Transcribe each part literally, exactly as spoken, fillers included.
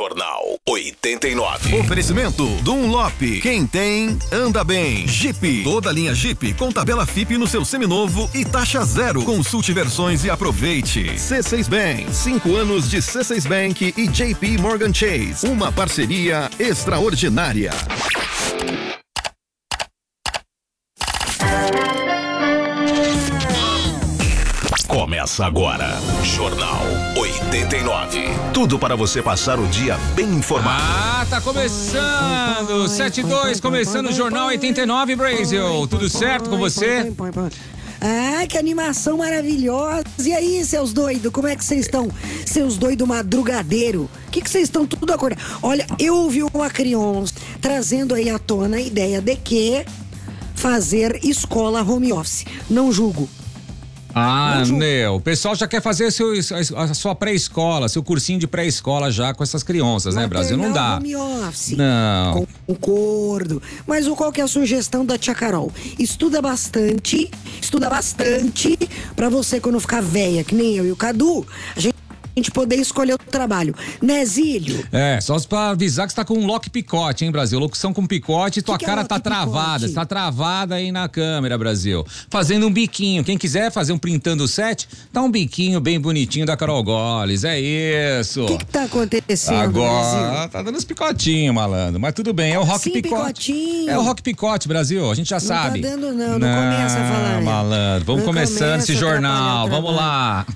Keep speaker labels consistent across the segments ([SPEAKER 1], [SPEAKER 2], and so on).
[SPEAKER 1] Jornal oitenta e nove.
[SPEAKER 2] Oferecimento Dunlop. Quem tem, anda bem. Jeep. Toda linha Jeep com tabela F I P no seu seminovo e taxa zero. Consulte versões e aproveite. C seis Bank. Cinco anos de C seis Bank e J P Morgan Chase. Uma parceria extraordinária.
[SPEAKER 1] Começa agora, Jornal oitenta e nove. Tudo para você passar o dia bem informado.
[SPEAKER 3] Ah, tá começando, sete e dois, começando o Jornal oitenta e nove, Brasil. Tudo certo com você?
[SPEAKER 4] Ah, que animação maravilhosa. E aí, seus doidos, como é que vocês estão? Seus doidos madrugadeiro. O que que vocês estão tudo acordados? Olha, eu ouvi uma criança trazendo aí à tona a ideia de que fazer escola home office. Não julgo.
[SPEAKER 3] Ah, meu, o pessoal já quer fazer seu, a sua pré-escola, seu cursinho de pré-escola já com essas crianças, né, Brasil? Não dá.
[SPEAKER 4] Home office.
[SPEAKER 3] Não.
[SPEAKER 4] Concordo. Mas qual que é a sugestão da tia Carol? Estuda bastante, estuda bastante pra você quando ficar velha, que nem eu e o Cadu, a gente A gente poder escolher o trabalho, né, Zílio?
[SPEAKER 3] É, só pra avisar que você tá com um lock picote, hein, Brasil? Locução com picote, tua
[SPEAKER 4] que que
[SPEAKER 3] cara
[SPEAKER 4] é
[SPEAKER 3] tá travada,
[SPEAKER 4] picote?
[SPEAKER 3] você tá travada aí na câmera, Brasil. Fazendo um biquinho, quem quiser fazer um printando o set, dá um biquinho bem bonitinho da Carol Goles, é isso.
[SPEAKER 4] O que que tá acontecendo,
[SPEAKER 3] Agora,
[SPEAKER 4] Brasil?
[SPEAKER 3] tá dando uns picotinhos, malandro, mas tudo bem, é o rock
[SPEAKER 4] Sim,
[SPEAKER 3] picote.
[SPEAKER 4] picotinho.
[SPEAKER 3] É o rock picote, Brasil, a gente já
[SPEAKER 4] Não
[SPEAKER 3] sabe.
[SPEAKER 4] tá dando não, não começa a falar.
[SPEAKER 3] Malandro, vamos
[SPEAKER 4] Não
[SPEAKER 3] começando
[SPEAKER 4] começa
[SPEAKER 3] esse
[SPEAKER 4] a
[SPEAKER 3] jornal,
[SPEAKER 4] atrapalhar o
[SPEAKER 3] vamos lá.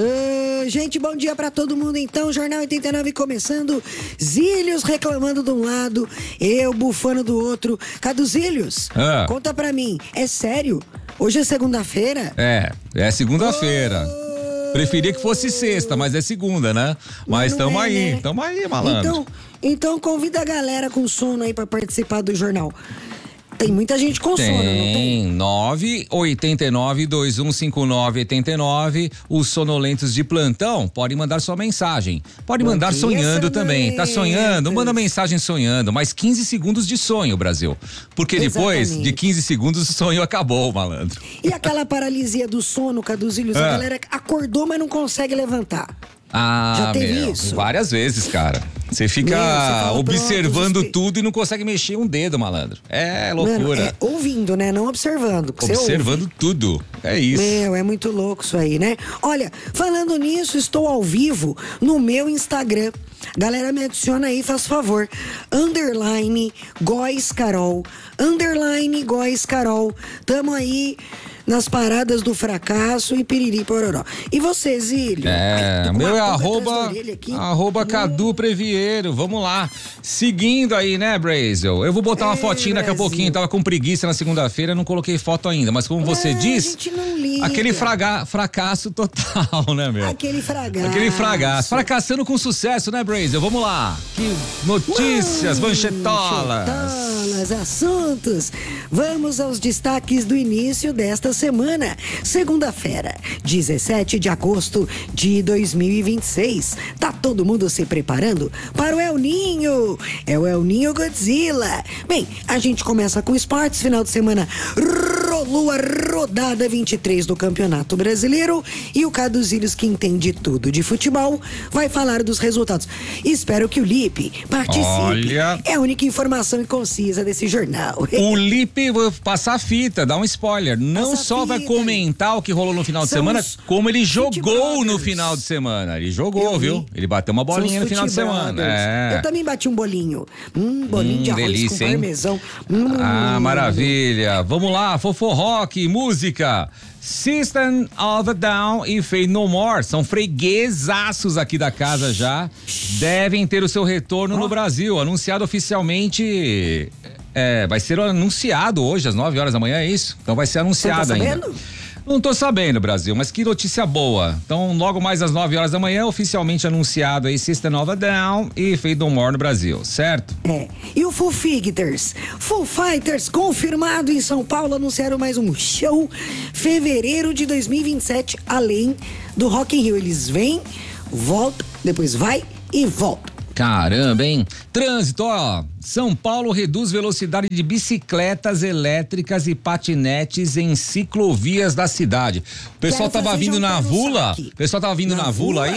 [SPEAKER 4] Ah, gente, bom dia pra todo mundo então, Jornal oitenta e nove começando, Zílios reclamando de um lado, eu bufando do outro. Cadu Zílios,
[SPEAKER 3] Ah.
[SPEAKER 4] conta pra mim, é sério? Hoje é segunda-feira?
[SPEAKER 3] É, é segunda-feira. Preferia que fosse sexta, mas é segunda, né? Mas
[SPEAKER 4] não
[SPEAKER 3] tamo
[SPEAKER 4] é,
[SPEAKER 3] aí,
[SPEAKER 4] né?
[SPEAKER 3] tamo aí, malandro.
[SPEAKER 4] Então, então convida a galera com sono aí pra participar do jornal. Tem muita gente com sono, não tem?
[SPEAKER 3] Tem nove oito nove, dois um cinco nove, oito nove. Os sonolentos de plantão podem mandar sua mensagem. Pode
[SPEAKER 4] Bom
[SPEAKER 3] mandar
[SPEAKER 4] dia,
[SPEAKER 3] sonhando também. Tá sonhando?
[SPEAKER 4] sonolentos.
[SPEAKER 3] Manda mensagem sonhando. Mais quinze segundos de sonho, Brasil. Porque depois
[SPEAKER 4] Exatamente.
[SPEAKER 3] de quinze segundos o sonho acabou, malandro.
[SPEAKER 4] E aquela paralisia do sono, Cadu Zílios, a
[SPEAKER 3] Ah.
[SPEAKER 4] galera acordou, mas não consegue levantar.
[SPEAKER 3] Ah,
[SPEAKER 4] Já teve
[SPEAKER 3] meu,
[SPEAKER 4] isso?
[SPEAKER 3] várias vezes, cara. Você fica
[SPEAKER 4] Meu, você fala,
[SPEAKER 3] observando
[SPEAKER 4] pronto, suspe-
[SPEAKER 3] tudo e não consegue mexer um dedo, malandro. É loucura.
[SPEAKER 4] Mano, é ouvindo, né? Não observando. que você
[SPEAKER 3] Observando
[SPEAKER 4] ouve.
[SPEAKER 3] tudo. É isso.
[SPEAKER 4] Meu, é muito louco isso aí, né? Olha, falando nisso, estou ao vivo no meu Instagram. Galera, me adiciona aí, faz favor. Underline Góis Carol. Underline Góis Carol. Tamo aí nas paradas do fracasso e piriri pororó. E você, Zílio?
[SPEAKER 3] É,
[SPEAKER 4] Ai, tô com
[SPEAKER 3] meu
[SPEAKER 4] uma
[SPEAKER 3] é
[SPEAKER 4] pulga atrás da
[SPEAKER 3] arroba,
[SPEAKER 4] orelha aqui.
[SPEAKER 3] arroba Cadu Previeiro, vamos lá. Seguindo aí, né, Brazel? Eu vou botar uma
[SPEAKER 4] É,
[SPEAKER 3] fotinho daqui a
[SPEAKER 4] Brasil.
[SPEAKER 3] pouquinho, tava com preguiça na segunda-feira, não coloquei foto ainda, mas como você
[SPEAKER 4] É,
[SPEAKER 3] diz,
[SPEAKER 4] a gente não liga.
[SPEAKER 3] aquele fraga, fracasso total, né, meu?
[SPEAKER 4] Aquele fragaço.
[SPEAKER 3] Aquele fragaço. Fracassando com sucesso, né, Brazel? Vamos lá. Que notícias, manchetolas.
[SPEAKER 4] Manchetolas, assuntos. Vamos aos destaques do início desta semana. Segunda-feira, dezessete de agosto de dois mil e vinte e seis. Tá todo mundo se preparando para o El Ninho. É o El Ninho Godzilla. Bem, a gente começa com esportes. Final de semana rolou a rodada vinte e três do Campeonato Brasileiro e o Cadu Zílios, que entende tudo de futebol, vai falar dos resultados. Espero que o Lipe participe.
[SPEAKER 3] Olha.
[SPEAKER 4] É a única informação concisa desse jornal.
[SPEAKER 3] O Lipe, vou passar a fita, dá um spoiler. Não
[SPEAKER 4] Passa a
[SPEAKER 3] só vai
[SPEAKER 4] fita.
[SPEAKER 3] comentar o que rolou no final de
[SPEAKER 4] São
[SPEAKER 3] semana,
[SPEAKER 4] os
[SPEAKER 3] como ele jogou
[SPEAKER 4] Futebrothers.
[SPEAKER 3] no final de semana. Ele jogou,
[SPEAKER 4] Eu vi.
[SPEAKER 3] viu? Ele bateu uma bolinha
[SPEAKER 4] São
[SPEAKER 3] no
[SPEAKER 4] os
[SPEAKER 3] final de semana.
[SPEAKER 4] Futebrothers.
[SPEAKER 3] É.
[SPEAKER 4] Eu também bati um bolinho. Hum, bolinho
[SPEAKER 3] Hum,
[SPEAKER 4] de arroz
[SPEAKER 3] delícia,
[SPEAKER 4] com
[SPEAKER 3] hein?
[SPEAKER 4] parmesão. Hum.
[SPEAKER 3] Ah, maravilha. Vamos lá, Fofo Rock, música. System of a Down e Faith No More são freguesaços aqui da casa já. Devem ter o seu retorno no Brasil, anunciado oficialmente. É, vai ser anunciado hoje às nove horas da manhã, é isso? Então vai ser anunciado
[SPEAKER 4] Você tá
[SPEAKER 3] ainda.
[SPEAKER 4] sabendo?
[SPEAKER 3] Não tô sabendo, Brasil, mas que notícia boa. Então, logo mais às nove horas da manhã, oficialmente anunciado aí System of a Down e Faith No More no Brasil, certo?
[SPEAKER 4] É. E o Foo Fighters? Foo Fighters, confirmado em São Paulo, anunciaram mais um show fevereiro de dois mil e vinte e sete, além do Rock in Rio. Eles vêm, voltam, depois vai e voltam.
[SPEAKER 3] Caramba, hein? Trânsito, ó. São Paulo reduz velocidade de bicicletas elétricas e patinetes em ciclovias da cidade. O pessoal
[SPEAKER 4] Quero
[SPEAKER 3] tava
[SPEAKER 4] fazer
[SPEAKER 3] vindo
[SPEAKER 4] já um
[SPEAKER 3] na
[SPEAKER 4] pé no
[SPEAKER 3] Vula?
[SPEAKER 4] saque.
[SPEAKER 3] O pessoal tava vindo na,
[SPEAKER 4] Na
[SPEAKER 3] Vula
[SPEAKER 4] Vula?
[SPEAKER 3] aí?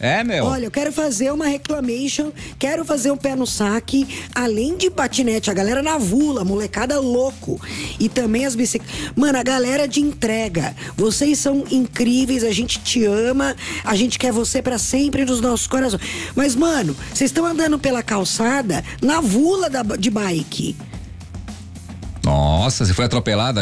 [SPEAKER 3] É, meu?
[SPEAKER 4] Olha, eu quero fazer uma reclamation, quero fazer um pé no saque, além de patinete, a galera na Vula, molecada louco. E também as bicicletas. Mano, a galera de entrega, vocês são incríveis, a gente te ama, a gente quer você pra sempre nos nossos corações. Mas, mano, vocês estão andando pela calçada na Vula da, de bike.
[SPEAKER 3] Nossa, você foi atropelada